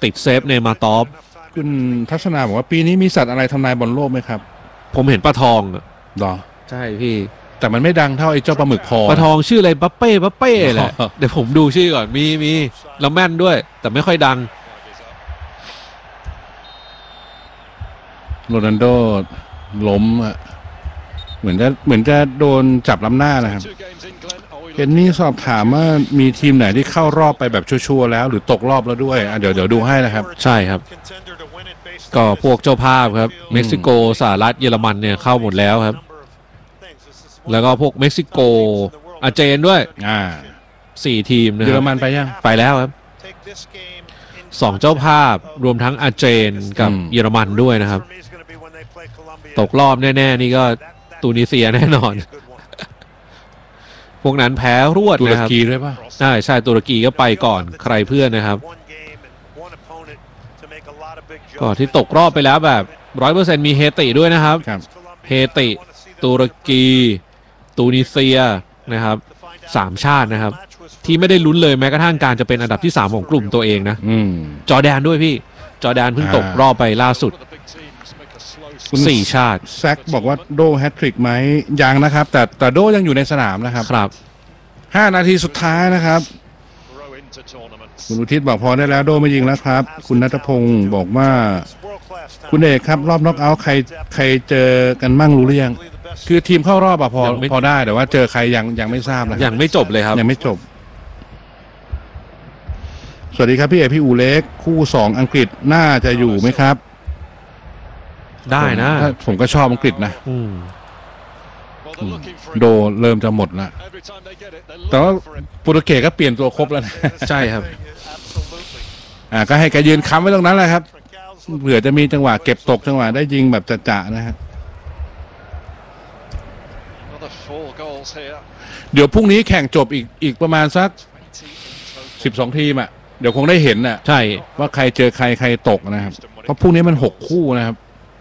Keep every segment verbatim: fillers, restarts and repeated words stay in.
ติดเซฟเนมาตอฟคุณทัศนาบอกว่าปีนี้มีสัตว์อะไรทำนายบอลโลกไหมครับผมเห็นปลาทองหรอใช่พี่แต่มันไม่ดังเท่าไอ้เจ้าปลาหมึกพอปลาทองชื่ออะไรบัปเป้บัปเป้แหละเดี๋ยวผมดูชื่อก่อนมีมีแล้วแม่นด้วยแต่ไม่ค่อยดังโรนัลโดล้มอ่ะเหมือนจะเหมือนจะโดนจับล้ำหน้านะครับเห็นนี่สอบถามว่ามีทีมไหนที่เข้ารอบไปแบบชัวร์ๆแล้วหรือตกรอบแล้วด้วยอ่ะเดี๋ยวเดี๋ยวดูให้นะครับใช่ครับก็พวกเจ้าภาพครับเม็กซิโกสหรัฐเยอรมันเนี่ยเข้าหมดแล้วครับแล้วก็พวกเม็กซิโกอาร์เจนด้วยอ่าสี่ทีมนะเยอรมันไปยังไปแล้วครับสองเจ้าภาพรวมทั้งอาร์เจนกับเยอรมันด้วยนะครับตกรอบแน่ๆนี่ก็ตูนิเซียแน่นอนพวกนั้นแพ้รวดนะครับตุรกีด้วยป่ะใช่ใช่ตุรกีก็ไปก่อนใครเพื่อนนะครับก็ที่ตกรอบไปแล้วแบบ ร้อยเปอร์เซ็นต์ มีเฮติด้วยนะครับเฮติตุรกีตูนิเซียนะครับสามชาตินะครับที่ไม่ได้ลุ้นเลยแม้กระทั่งการจะเป็นอันดับที่สามของกลุ่มตัวเองนะจอร์แดนด้วยพี่จอร์แดนเพิ่งตกรอบไปล่าสุดสี่ชาติแซกบอกว่าโดแฮตทริกไหมยังนะครับแต่แต่โดยังอยู่ในสนามนะครับครับห้านาทีสุดท้ายนะครับคุณอุทิศบอกพอได้แล้วโดไม่ยิงแล้วครับคุณณัฐพงศ์บอกว่าคุณเอกครับรอบน็อกเอาท์ใครใครเจอกันมั่งรู้หรือยังคือทีมเข้ารอบอะพอพอได้แต่ว่าเจอใครยังยังไม่ทราบนะยังไม่จบเลยครับยังไม่จบสวัสดีครับพี่เอกพี่อูเล็กคู่สองอังกฤษน่าจะอยู่ไหมครับได้นะผมก็ชอบอังกฤษนะโดเริ่มจะหมดแล้วแต่ว่าโปรตุเกสก็เปลี่ยนตัวครบแล้วนะใช่ครับอ่าก็ให้แกยืนค้ำไว้ตรงนั้นแหละครับเผื่อจะมีจังหวะเก็บตกจังหวะได้ยิงแบบจะๆนะครับเดี๋ยวพรุ่งนี้แข่งจบอีกอีกประมาณสักสิบสองทีมอ่ะเดี๋ยวคงได้เห็นน่ะใช่ว่าใครเจอใครใครตกนะครับเพราะพรุ่งนี้มันหกคู่นะครับ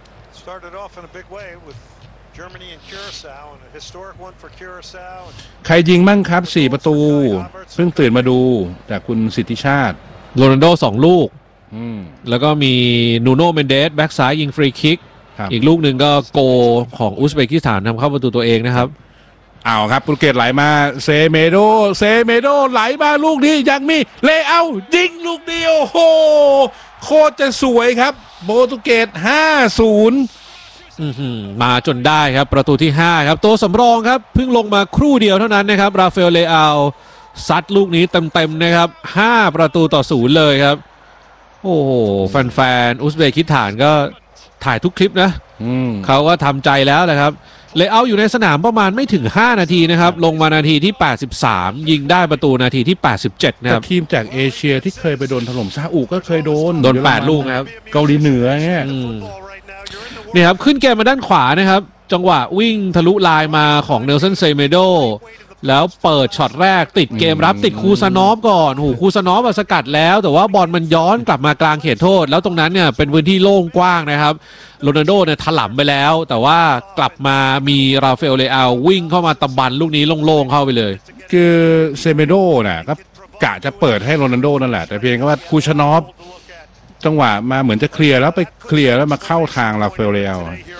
ใครยิงมั่งครับสี่ประตูเพิ่งตื่นมาดูจากคุณสิทธิชาติโรนัลโดสองลูกแล้วก็มีนูโน่เมนเดสแบ็กซ้ายยิงฟรีคิกอีกลูกหนึ่งก็โกของอุซเบกิสถานทำเข้าประตูตัวเองนะครับเอาครับโปรตุเกสไหลมาเซเมโดเซเมโดไหลมาลูกนี้ยังมีเลเอายิงลูกเดียวโอ้โหโคตรจะสวยครับโปรตุเกสห้าศูนย์มาจนได้ครับประตูที่ห้าครับตัวสำรองครับเพิ่งลงมาครู่เดียวเท่านั้นนะครับราฟาเอลเลอาซัดลูกนี้เต็มๆนะครับห้าประตูต่อศูนย์เลยครับโอ้โหแฟนๆอุซเบกิสถานก็ถ่ายทุกคลิปนะเขาก็ทำใจแล้วแหละครับเลเอาอยู่ในสนามประมาณไม่ถึงห้านาทีนะครับลงมานาทีที่แปดสิบสามยิงได้ประตูนาทีที่แปดสิบเจ็ดนะครับทีมจากเอเชียที่เคยไปโดนถล่มซาอุก็เคยโดนโดนแปดลูกครับเกาหลีเหนือเนี่ยนี่ครับขึ้นเกมมาด้านขวานะครับจังหวะวิ่งทะลุลายมาของเนลสันเซเมโดแล้วเปิดช็อตแรกติดเกมรับติดคูซานอฟก่อนโหคูซานอฟสกัดแล้วแต่ว่าบอลมันย้อนกลับมากลางเขตโทษแล้วตรงนั้นเนี่ยเป็นพื้นที่โล่งกว้างนะครับโรนัลโดเนี่ยถล่มไปแล้วแต่ว่ากลับมามีราฟาเอลเลอาวิ่งเข้ามาตะบันลูกนี้โล่งๆเข้าไปเลยคือเซเมโดน่ะก็กะจะเปิดให้โรนัลโดนั่นแหละแต่เพียงแค่ว่าคูซานอฟจังหวะมาเหมือนจะเคลียร์แล้วไปเคลียร์แล้วมาเข้าทางราฟาเอลเลอา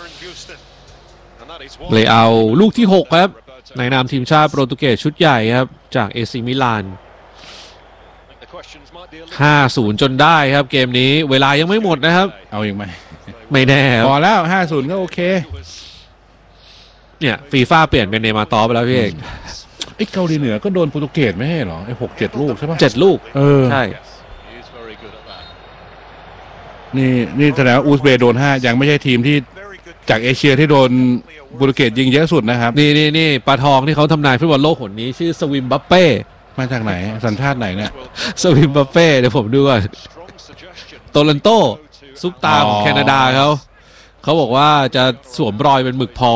เลอาลูกที่หกครับในนามทีมชาติโปรตุเกสชุดใหญ่ครับจากเอซิมิลาน ห้าศูนย์ จนได้ครับเกมนี้เวลายังไม่หมดนะครับเอาอีกไหมไม่แน่พอแล้ว ห้าศูนย์ ก็โอเคเนี่ยฟีฟ่าเปลี่ยนเป็นเนมาตอไปแล้วพี่เอกไอ้เกาหลีเหนือก็โดนโปรตุเกสไม่ใช่หรอไอ้หก เจ็ดลูกใช่ป่ะเจ็ดลูกเออใช่นี่นี่แสดงว่าอูซเบย์โดนห้ายังไม่ใช่ทีมที่จากเอเชียที่โดนโปรตุเกสยิงเยอะสุดนะครับนี่นี่นี่ปลาทองที่เขาทำนายฟุตบอลโลกหนนี้ชื่อสวิมบัปเป้มาจากไหนสัญชาติไหนเนี่ยสวิมบัปเป้เดี๋ยวผมดูก่อนโตลันโตซุปตาของแคนาดาเขาเขาบอกว่าจะสวมรอยเป็นหมึกพอล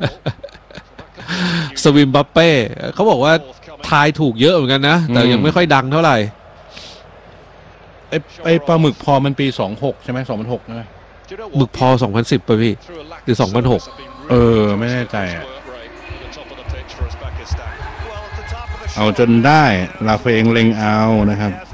สวิมบัปเป้เขาบอกว่าทายถูกเยอะเหมือนกันนะแต่ยังไม่ค่อยดังเท่าไหร่ไอ้ไอ้ปลาหมึกพอมันปีสองพันหกใช่ไหมสองพันหกใช่ไหมหมึกพอสองพันสิบป่ะพี่หรือสองพันหกเออไม่แน่ใจอ่ะเอาจนได้ลาเฟงเล็งเอานะครับ